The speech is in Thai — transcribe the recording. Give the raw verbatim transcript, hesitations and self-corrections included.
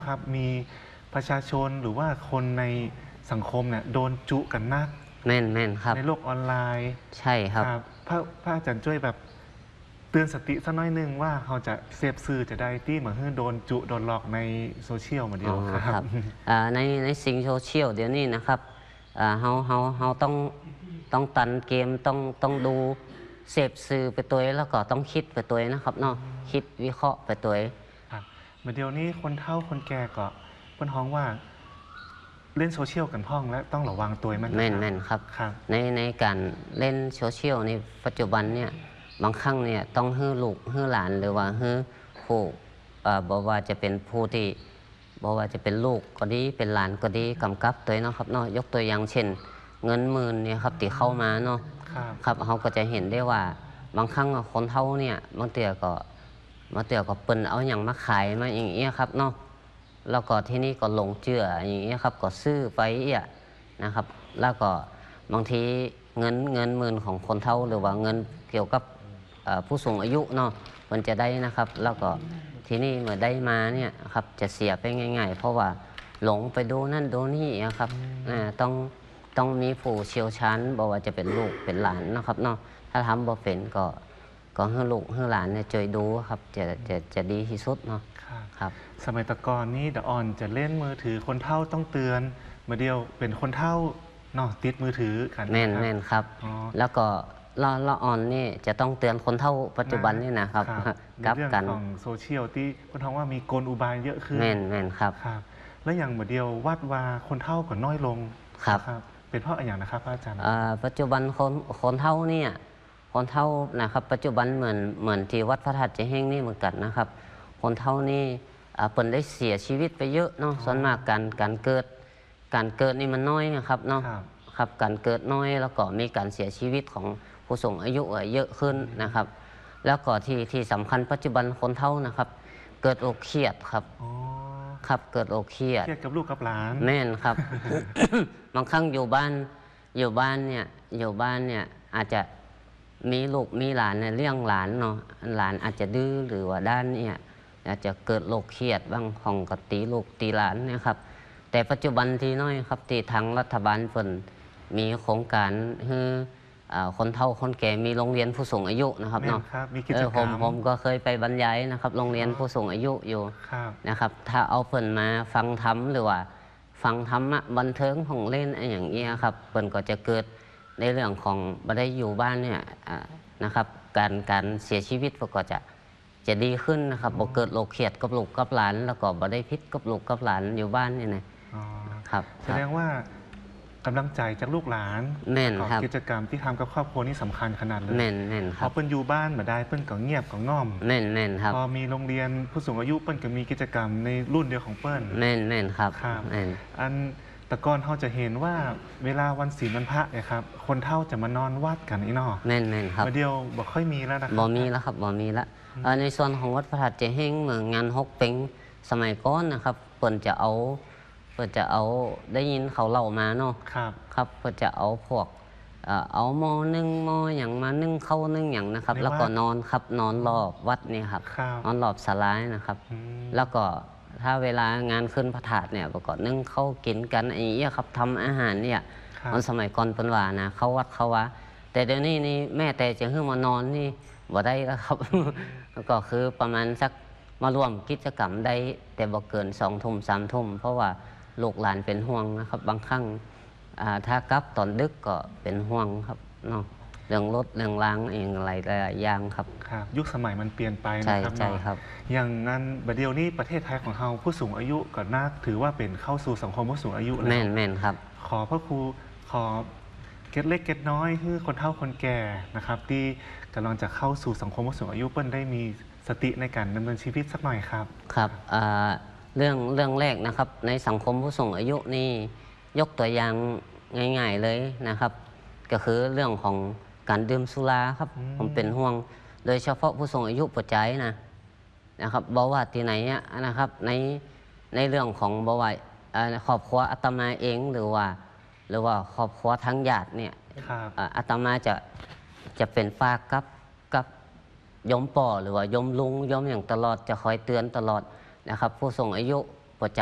ครับมีประชาชนหรือว่าคนในสังคมเนี่ยโดนจุกันนักแม่นแม่นครับในโลกออนไลน์ใช่ครับครับพระพระอาจารย์ช่วยแบบเตือนสติสักน้อยหนึงว่าเขาจะเสพสื่อจะได้ที่เหมือนโดนจุโดนหลอกในโซเชียลมาเดียวครับในในสิ่งโซเชียลเดี๋ยวนี้นะครับเฮาเฮาเฮาต้องต้องตันเกมต้องต้องดูเสพสื่อไปตัวแล้วก็ต้องคิดไปตัวนะครับเนาะคิดวิเคราะห์ไปตัวครับมาเดียวนี้คนเฒ่าคนแก่ก็เพิ่นฮ้องว่าเล่นโซเชียลกันพ่องและต้องระวังตัวมันแม่นแม่นครับในในการเล่นโซเชียลในปัจจุบันเนี่ยบางครั้งเนี่ยต้องฮื้อลูกฮื้อหลานหรือว่าฮื้อผู้บอกว่าจะเป็นผู้ที่บอกว่าจะเป็นลูกก็ดีเป็นหลานก็ดีกำกับตัวเนาะครับเนาะยกตัวอย่างเช่นเงินหมื่นเนี่ยครับที่เข้ามาเนาะครับเขาก็จะเห็นได้ว่าบางครั้งคนเฒ่าเนี่ยบางเตี่ยก็บางเตี่ยก็เปิ้นเอาอย่างมาขายมาอย่างเงี้ยครับเนาะแล้วก็ที่นี่ก็หลงเชื่ออย่างเงี้ยครับก็ซื้อไปอ่ะนะครับแล้วก็บางทีเงินเงินหมื่นของคนเฒ่าหรือว่าเงินเกี่ยวกับผู้สูงอายุเนาะมันจะได้นะครับแล้วก็ที่นี่เมื่อได้มาเนี่ยครับจะเสียไปง่ายๆเพราะว่าหลงไปดูนั่นดูนี่นะครับต้องต้องมีผู้เชี่ยวชาญบอกว่าจะเป็นลูกเป็นหลานนะครับเนาะถ้าทำบ่เป็นก็ก็ให้ลูกให้หลานเนี่ยช่วยดูครับจะจะจะดีที่สุดเนาะครับสมัยตะกอนนี่เดออนจะเล่นมือถือคนเฒ่าต้องเตือนมาเดียวเป็นคนเฒ่าเนาะติดมือถือกันแม่นแม่นครับแล้วก็ละละออนนี่จะต้องเตือนคนเฒ่าปัจจุบันนี่นะครับกับกันของโซเชียลที่คนท้องว่ามีกลอุบายเยอะขึ้นแม่นแม่นครับแล้วอย่างมาเดียววัดว่าคนเฒ่าก็น้อยลงครับเป็นเพราะอะไรอย่างนะครับอาจารย์ปัจจุบันคนคนเฒ่าเนี่ยคนเฒ่านะครับปัจจุบันเหมือนเหมือนที่วัดพระธาตุเจแห้งนี่เหมือนกันนะครับคนเฒ่านี่เปิ่นได้เสียชีวิตไปเยอะเนาะส่วนมากการการเกิดการเกิดนี่มันน้อยนะครับเนาะครับการเกิดน้อยแล้วก็มีการเสียชีวิตของผู้สูงอายุเยอะขึ้นนะครับแล้วก็ที่ที่สำคัญปัจจุบันคนเฒ่านะครับเกิดโรคเครียดครับครับเกิดโรคเครียดเครียดกับลูกกับหลานแม่นครับ บางครั้งอยู่บ้านอยู่บ้านเนี่ยอยู่บ้านเนี่ยอาจจะมีลูกมีหลานเนี่ยเลี้ยงหลานเนาะหลานอาจจะดื้อหรือว่าด้านเนี่ยอาจจะเกิดโรคเครียดบ้างของกตีลูกตีหลานนะครับแต่ปัจจุบันที่น้อยครับที่ทางรัฐบาลเพิ่นมีโครงการให้คนเฒ่าคนแก่มีโรงเรียนผู้สูงอายุนะครับเนาะผมผมก็เคยไปบรรยายนะครับโรงเรียนผู้สูงอายุอยู่นะครับถ้าเอาเพิ่นมาฟังธรรมหรือว่าฟังธรรมะบันเทิงของเล่นอย่างเงี้ยครับเพิ่นก็จะเกิดในเรื่องของบ่ได้อยู่บ้านเนี่ยนะครับการการเสียชีวิตก็จะจะดีขึ้นนะครับบ่เกิดโรคเครียดกับลูกกับหลานแล้วก็บ่ได้พิษกับลูกกับหลานอยู่บ้านนี่นะครับแสดงว่ากำลังใจจากลูกหลานแม่นครับกิจกรรมที่ทำกับครอบครัวนี่สำคัญขนาดเลยแม่นแม่นครับพอเปิ้นอยู่บ้านมาได้เปิ้นก็เงียบก็ง่อมแม่นแม่นครับพอมีโรงเรียนผู้สูงอายุเปิ้นก็มีกิจกรรมในรุ่นเดียวของเปิ้นแม่นแม่นครับอันแต่ก่อนเขาจะเห็นว่าเวลาวันศีลวันพระเนี่ยครับคนเฒ่าจะมานอนวัดกันอีนอแม่นแม่นครับเดียวบ่ค่อยมีแล้วนะครับบ่มีแล้วครับบ่มีแล้วในส่วนของวัดพระธาตุเจแห้งเหมือนงานฮกเป็งสมัยก่อนนะครับเปิ้นจะเอาเปิ้นจะเอาได้ยินเขาเล่ามาเนาะครับครับเปิ้นจะเอาพวกเอาหม้อนึ่งหม้ออย่างมานึ่งเข้านึ่งอย่างนะครับแล้วก็นอนครับนอนรอบวัดนี่ครับนอนรอบศาลานะครับแล้วก็ถ้าเวลางานขึ้นพระธาตุเนี่ยประกอบนึ่งเข้ากินกันไอ้เหี้ยครับทำอาหารเนี่ยตอนสมัยก่อนเป็นว่านะเข้าวัดเข้าวัดแต่เดี๋ยวนี้นี่แม่แต่จะขึ้นมานอนนี่บ่ได้แล้วครับก็คือประมาณสักมาร่วมกิจกรรมได้แต่บ่เกินสองทุ่มสามทุ่มเพราะว่าลูกหลานเป็นห่วงนะครับบางครั้งถ้ากลับตอนดึกก็เป็นห่วงครับเนาะเรื่องรถเรื่องล้างเองอะไรหลายอย่างครับครับยุคสมัยมันเปลี่ยนไปนะครับใช่ครับอย่างนั้นบัดเดียวนี้ประเทศไทยของเราผู้สูงอายุก็น่าถือว่าเป็นเข้าสู่สังคมผู้สูงอายุแล้วแม่นแม่นครับขอพระครูขอเก็ดเล็กเก็ดน้อยคือคนเฒ่าคนแก่นะครับที่กำลังจะเข้าสู่สังคมผู้สูงอายุเปิ้ลได้มีสติในการดำเนินชีวิตสักหน่อยครับครับเรื่องเรื่องแรกนะครับในสังคมผู้สูงอายุนี่ยกตัวอย่างง่ายๆเลยนะครับก็คือเรื่องของการดื่มสุราครับผมเป็นห่วงโดยเฉพาะผู้สูงอายุปวดใจนะนะครับบอกว่าที่ไหนนะครับในในเรื่องของบอกว่าครอบครัวอาตมาเองหรือว่าหรือว่าครอบครัวทั้งญาติเนี่ยอาตมาจะจะเป็นฝากกับกับยมป่อหรือว่ายมลุงยมอย่างตลอดจะคอยเตือนตลอดนะครับผู้สูงอายุ